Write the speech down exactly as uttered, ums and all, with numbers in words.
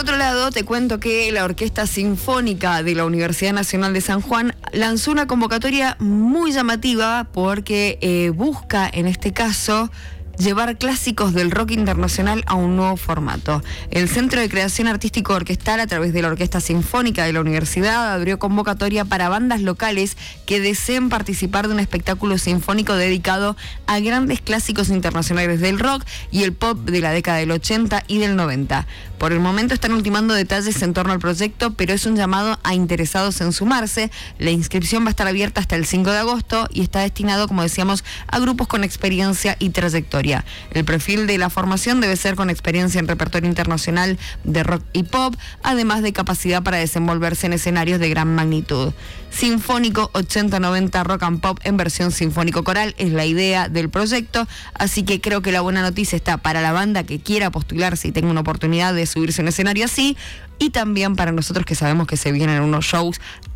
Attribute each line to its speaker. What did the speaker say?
Speaker 1: otro lado, te cuento que la Orquesta Sinfónica de la Universidad Nacional de San Juan lanzó una convocatoria muy llamativa porque eh, busca, en este caso, llevar clásicos del rock internacional a un nuevo formato. El Centro de Creación Artístico Orquestal, a través de la Orquesta Sinfónica de la Universidad, abrió convocatoria para bandas locales que deseen participar de un espectáculo sinfónico dedicado a grandes clásicos internacionales del rock y el pop de la década del ochenta y del noventa. Por el momento están ultimando detalles en torno al proyecto, pero es un llamado a interesados en sumarse. La inscripción va a estar abierta hasta el cinco de agosto y está destinado, como decíamos, a grupos con experiencia y trayectoria. El perfil de la formación debe ser con experiencia en repertorio internacional de rock y pop, además de capacidad para desenvolverse en escenarios de gran magnitud. Sinfónico ochenta noventa Rock and Pop en versión sinfónico coral es la idea del proyecto, así que creo que la buena noticia está para la banda que quiera postularse y tenga una oportunidad de subirse a un escenario así, y también para nosotros que sabemos que se vienen unos shows